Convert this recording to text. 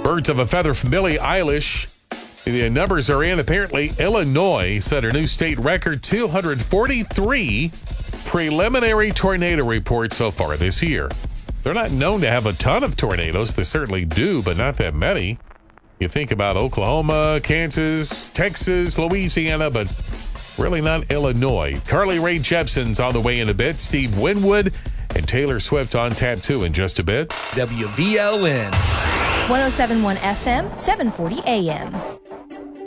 Birds of a feather from Billie Eilish. The numbers are in. Apparently, Illinois set a new state record, 243 preliminary tornado reports so far this year. They're not known to have a ton of tornadoes. They certainly do, but not that many. You think about Oklahoma, Kansas, Texas, Louisiana, but really not Illinois. Carly Rae Jepsen's on the way in a bit. Steve Winwood and Taylor Swift on tap 2 in just a bit. WVLN. 107.1 FM, 740 AM.